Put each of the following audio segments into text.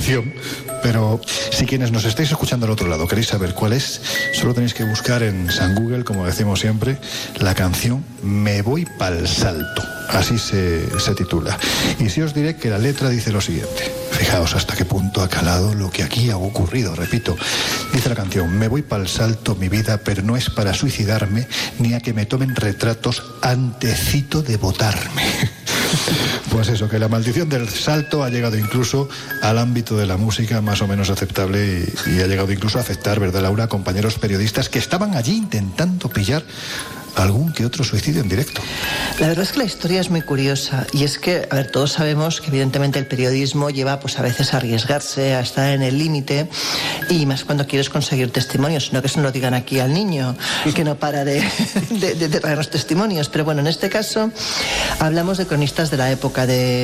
canción, pero si quienes nos estáis escuchando al otro lado queréis saber cuál es, solo tenéis que buscar en San Google, como decimos siempre, la canción Me voy pa'l salto. Así se titula. Y sí os diré que la letra dice lo siguiente. Fijaos hasta qué punto ha calado lo que aquí ha ocurrido. Repito, dice la canción: me voy pa'l salto, mi vida, pero no es para suicidarme, ni a que me tomen retratos antecito de botarme. Pues eso, que la maldición del salto ha llegado incluso al ámbito de la música más o menos aceptable y ha llegado incluso a afectar, ¿verdad, Laura?, a compañeros periodistas que estaban allí intentando pillar algún que otro suicidio en directo. La verdad es que la historia es muy curiosa y es que, a ver, todos sabemos que evidentemente el periodismo lleva pues a veces a arriesgarse, a estar en el límite, y más cuando quieres conseguir testimonios, sino que se lo digan aquí al niño, que no para de traernos testimonios. Pero bueno, en este caso hablamos de cronistas de la época, de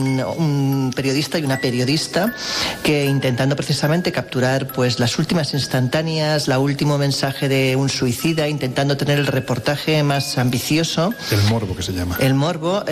un periodista y una periodista que, intentando precisamente capturar pues las últimas instantáneas, el último mensaje de un suicida, intentando tener el reportaje más ambicioso. El morbo, que se llama. El morbo,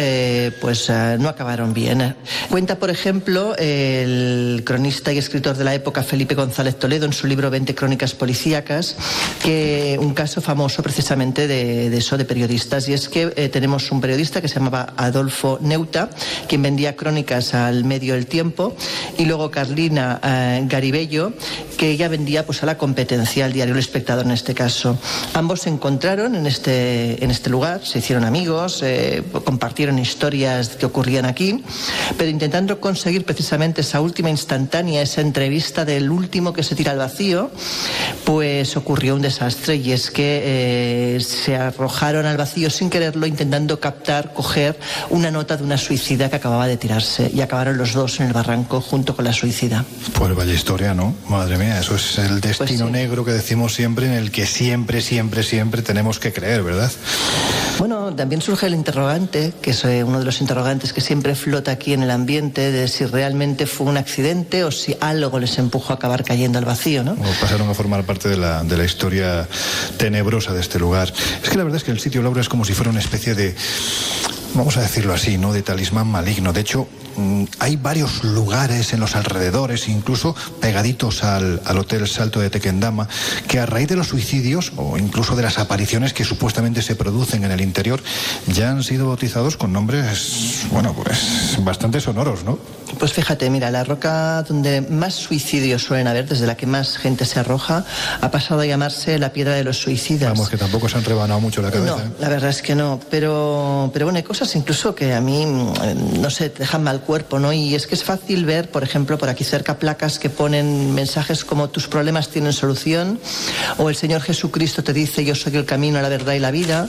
no acabaron bien. Cuenta, por ejemplo, el cronista y escritor de la época, Felipe González Toledo, en su libro 20 crónicas policíacas, que un caso famoso precisamente de eso, de periodistas. Y es que tenemos un periodista que se llamaba Adolfo Neuta, quien vendía crónicas al medio El Tiempo, y luego Carlina Garibello, que ella vendía pues a la competencia, al diario El Espectador en este caso. Ambos se encontraron en este lugar, se hicieron amigos, compartieron historias que ocurrían aquí, pero intentando conseguir precisamente esa última instantánea, esa entrevista del último que se tira al vacío, pues ocurrió un desastre, y es que se arrojaron al vacío sin quererlo, intentando coger una nota de una suicida que acababa de tirarse, y acabaron los dos en el barranco junto con la suicida. Pues vaya historia, ¿no? Madre mía, eso es el destino pues sí, negro que decimos siempre, en el que siempre tenemos que creer, ¿verdad? Bueno, también surge el interrogante, que es uno de los interrogantes que siempre flota aquí en el ambiente, de si realmente fue un accidente o si algo les empujó a acabar cayendo al vacío, ¿no? O pasaron a formar parte de la historia tenebrosa de este lugar. Es que la verdad es que el sitio, Laura, es como si fuera una especie de, vamos a decirlo así, ¿no?, de talismán maligno. De hecho, hay varios lugares en los alrededores, incluso pegaditos al Hotel Salto de Tequendama, que a raíz de los suicidios o incluso de las apariciones que supuestamente se producen en el interior, ya han sido bautizados con nombres, bueno, pues bastante sonoros, ¿no? Pues fíjate, mira, la roca donde más suicidios suelen haber, desde la que más gente se arroja, ha pasado a llamarse la Piedra de los Suicidas. Vamos, que tampoco se han rebanado mucho la cabeza. No, la verdad es que no, pero bueno, hay cosas incluso que a mí, no sé, te dejan mal cuerpo, ¿no? Y es que es fácil ver, por ejemplo, por aquí cerca placas que ponen mensajes como: tus problemas tienen solución, o el Señor Jesucristo te dice: yo soy el camino, la verdad y la vida.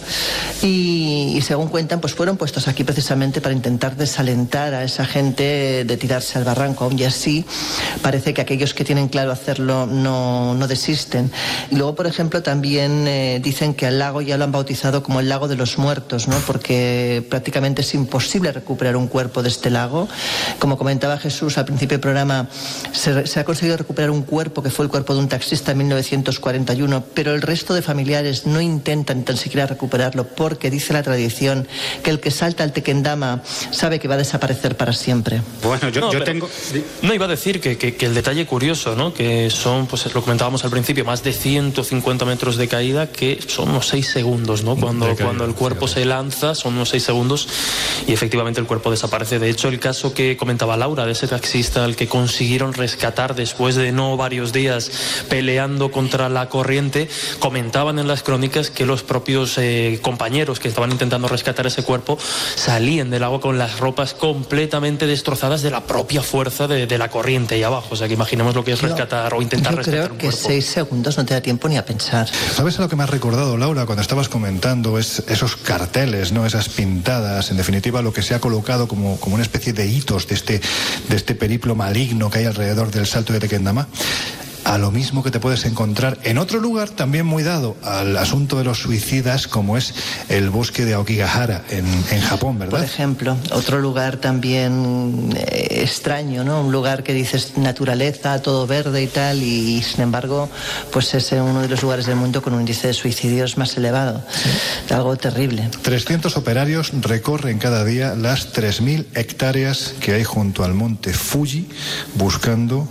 Y según cuentan, pues fueron puestos aquí precisamente para intentar desalentar a esa gente de tirarse al barranco. Aún y así, parece que aquellos que tienen claro hacerlo no desisten. Y luego, por ejemplo, también dicen que al lago ya lo han bautizado como el lago de los muertos, ¿no? Porque prácticamente es imposible recuperar un cuerpo de este lago. Como comentaba Jesús al principio del programa, se ha conseguido recuperar un cuerpo que fue el cuerpo de un taxista en 1941, pero el resto de familiares no intentan tan siquiera recuperarlo, porque dice la tradición que el que salta al Tequendama sabe que va a desaparecer para siempre. Bueno, yo tengo... No, iba a decir que el detalle curioso, ¿no?, que son, pues lo comentábamos al principio, más de 150 metros de caída, que son unos 6 segundos, ¿no? Cuando el cuerpo se lanza, son unos 6 segundos y efectivamente el cuerpo desaparece. De hecho, el caso que comentaba Laura, de ese taxista al que consiguieron rescatar después de varios días peleando contra la corriente, comentaban en las crónicas que los propios compañeros que estaban intentando rescatar ese cuerpo salían del agua con las ropas completamente destrozadas de la propia fuerza de la corriente ahí abajo. O sea, que imaginemos lo que es rescatar o intentar rescatar un cuerpo. Yo creo que 6 segundos no te da tiempo ni a pensar. ¿Sabes a lo que me has recordado, Laura, cuando estabas comentando esos carteles, ¿no?, esas pintadas, en definitiva lo que se ha colocado como una especie de hitos de este periplo maligno que hay alrededor del Salto de Tequendama? A lo mismo que te puedes encontrar en otro lugar también muy dado al asunto de los suicidas, como es el bosque de Aokigahara en Japón, ¿verdad? Por ejemplo, otro lugar también extraño, ¿no? Un lugar que dices naturaleza, todo verde y tal, y sin embargo, pues es uno de los lugares del mundo con un índice de suicidios más elevado. Sí. Algo terrible. 300 operarios recorren cada día las 3.000 hectáreas que hay junto al monte Fuji buscando